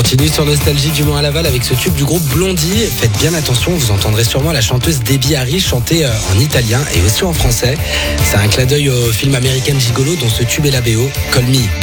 continue sur Nostalgie du Mans à Laval avec ce tube du groupe Blondie. Faites bien attention, vous entendrez sûrement la chanteuse Debbie Harry chanter en italien et aussi en français. C'est un clin d'œil au film American Gigolo dont ce tube est la BO. Call Me